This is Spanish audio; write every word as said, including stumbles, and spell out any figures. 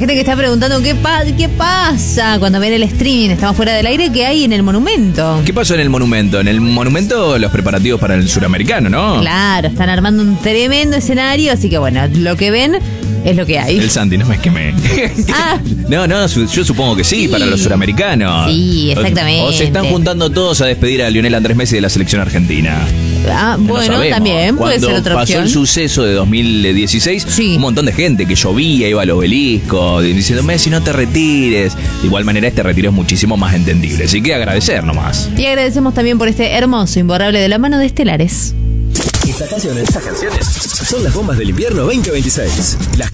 gente que está preguntando qué, pa- qué pasa cuando ven el streaming, estamos fuera del aire, ¿qué hay en el monumento? ¿Qué pasó en el monumento? En el monumento los preparativos para el suramericano, ¿no? Claro, están armando un tremendo escenario, así que bueno, lo que ven es lo que hay. El Santi, no me esquemé. Ah. No, no, su- yo supongo que sí, Sí. para los suramericanos. Sí, exactamente. O, o se están juntando todos a despedir a Lionel Andrés Messi de la selección argentina. Ah, No bueno, sabemos. también puede Cuando ser otra pasó opción. el suceso de dos mil dieciséis, Sí. un montón de gente que llovía, iba al obelisco, diciendo, Messi, no te retires. De igual manera, este retiro es muchísimo más entendible. Así que agradecer nomás. Y agradecemos también por este hermoso Imborrable de la mano de Estelares. Estas canciones, estas canciones son las bombas del invierno veinte veintiséis. Las